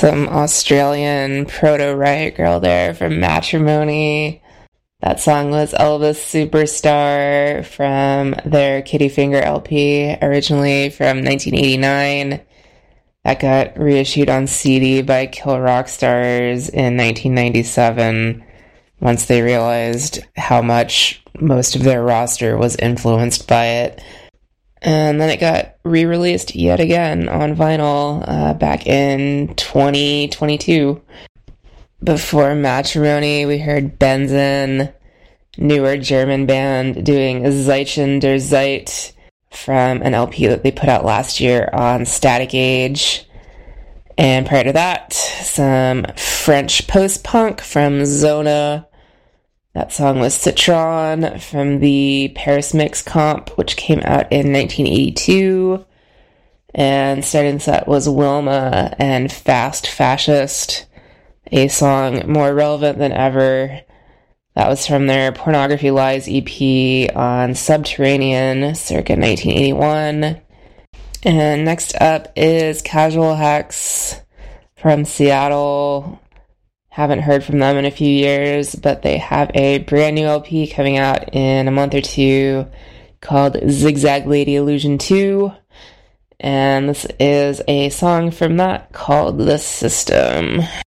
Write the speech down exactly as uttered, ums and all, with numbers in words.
some Australian proto-Riot Grrrl there from Matrimony. That song was Elvis Superstar from their Kitty Finger L P, originally from nineteen eighty-nine. That got reissued on C D by Kill Rock Stars in nineteen ninety-seven, once they realized how much most of their roster was influenced by it. And then it got re-released yet again on vinyl uh, back in twenty twenty-two. Before Matrimony, we heard Benzen, newer German band, doing Zeichen der Zeit from an L P that they put out last year on Static Age. And prior to that, some French post-punk from Zona. That song was Citron from the Paris Mix comp, which came out in nineteen eighty-two. And starting the set was Wilma and Fast Fascist, a song more relevant than ever. That was from their Pornography Lies E P on Subterranean, circa nineteen eighty-one. And next up is Casual Hex from Seattle. Haven't heard from them in a few years, but they have a brand new L P coming out in a month or two called Zigzag Lady Illusion two. And this is a song from that called The System.